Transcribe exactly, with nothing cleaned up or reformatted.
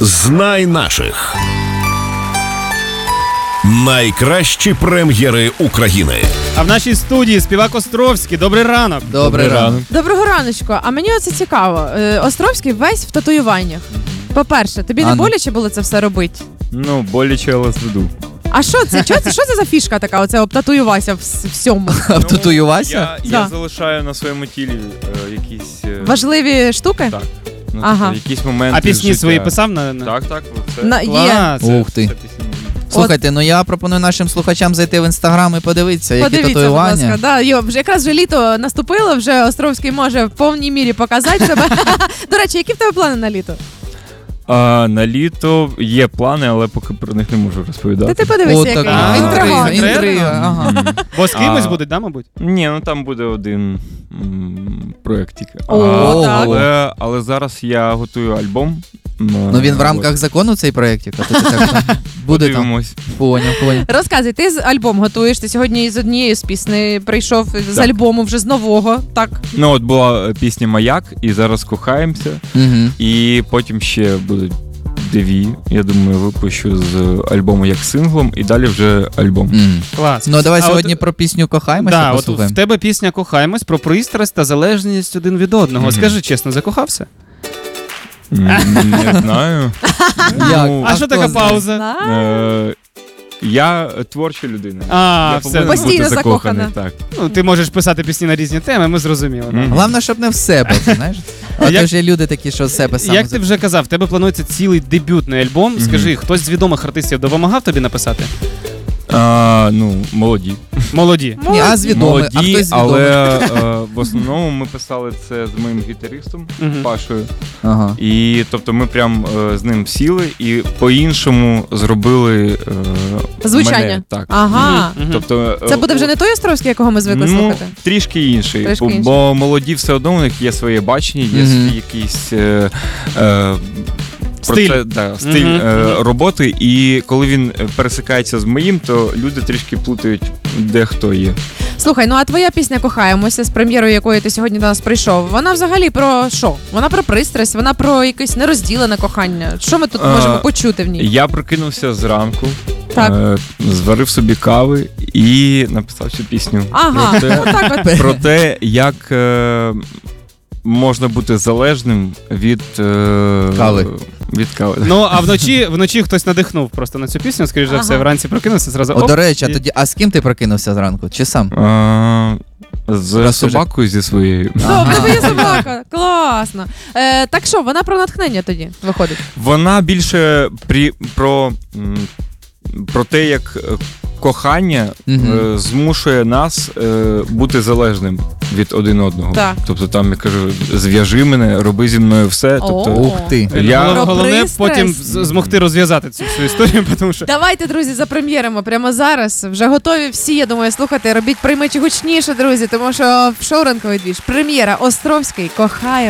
Знай наших. Найкращі прем'єри України. А в нашій студії співак Островський. Добрий ранок. Добрий ранок. Доброго раночку. А мені оце цікаво. Островський весь в татуюваннях. По-перше, тобі не А, ну. боляче було це все робити? Ну, боляче, але зведу. А що це? Що це, що це за фішка така? Оце обтатуювася в всьому. Обтатуювався? Я, Да. я залишаю на своєму тілі е, якісь... Е, Важливі штуки? Так. Ну, Ага. тобто, якісь моменти А пісні життя. свої писав на... на... Так, так. Це, На, є. Клас. Ух ти. це пісні. Слухайте, ну я пропоную нашим слухачам зайти в інстаграм і подивитися, які Подивіться, будь татуювання. ласка. Да, йо, вже якраз вже літо наступило, вже Островський може в повній мірі показати себе. До речі, які в тебе плани на літо? А, на літо є плани, але поки про них не можу розповідати. Та ти подивися, От який така інтрига. інтрига, інтрига, ага. Бо з кимось А. буде, да, мабуть? Ні, ну там буде один м, проєктик. О, А, так. але, але зараз я готую альбом. Ну він в рамках закону цей проєктик, а то ти так там буде там. Подивимось. Поняв, поняв. Розказуй, ти з альбом готуєш, ти сьогодні з однієї з пісни прийшов з Так. альбому вже з нового, так? Ну от була пісня «Маяк», і зараз кохаємося. Угу. І потім ще будуть дві, я думаю, випущу з альбому як синглом, і далі вже альбом. Угу. Клас. Ну давай А сьогодні от, про пісню «Кохаємося» да, от послухаємо. в тебе пісня «Кохаємось» про пристрасть та залежність один від одного. Мгм. Скажи чесно, закохався? М, Не знаю. Як? Ну, А що хто така знає? пауза? е, Я творча людина. А, Я все. повинен Постійно бути закоханий. закохана. Так. Ну, ти можеш писати пісні на різні теми, ми зрозуміли. да. Мгм. Головне, щоб не в себе, ти знаєш? А Як- то ж є люди такі, що з себе саме... Як ти вже казав, в тебе планується цілий дебютний альбом. Мгм. Скажи, хтось з відомих артистів допомагав тобі написати? А, ну, молоді. Молоді. Ні, а з відомих, а Молоді, хтось з але відомих. е, в основному ми писали це з моїм гітаристом Мгм. Пашою. Ага. І тобто ми прям е, з ним сіли і по-іншому зробили е, Звучання. мене. Так. Ага. Мгм. Тобто, е, Це буде вже не той Островський, якого ми звикли ну, слухати? трішки інший. Трішки бо, інший. бо молоді все одно у них є своє бачення, є Мгм. свій якийсь е, е, Стиль. проце- да, стиль Мгм, е, мгм. роботи. І коли він пересикається з моїм, то люди трішки плутають, де хто є. Слухай, ну а твоя пісня «Кохаємося», з прем'єрою якої ти сьогодні до нас прийшов, вона взагалі про що? Вона про пристрасть, вона про якесь нерозділене кохання. Що ми тут А, можемо почути в ній? Я прокинувся зранку, Так. е, зварив собі кави і написав цю пісню. Ага, Про те, отак от. про те, як е, можна бути залежним від е, Кави. Від кави. Ну, а вночі, вночі хтось надихнув просто на цю пісню, скоріш за все, Ага. вранці прокинувся, зразу О, оп, до речі, а і- тоді, а з ким ти прокинувся зранку? Чи сам? А, з Розкажи. собакою зі своєю. Ну, в тебе є собака. Класно. Е, так що, вона про натхнення тоді виходить? Вона більше при, про, м, про те, як е, кохання Мгм. е, змушує нас е, бути залежним від один одного. Так. Тобто там, я кажу, зв'яжи мене, роби зі мною все. Тобто, О. Ух ти. Я- Головне- Про Головне пристрасть. потім з- змогти розв'язати цю всю історію, тому що Давайте, друзі, запрем'єримо прямо зараз. Вже готові всі, я думаю, слухати. Робіть приймачі гучніше, друзі, тому що в шоу «Ранковий двіж» прем'єра Островський «Кохаємося».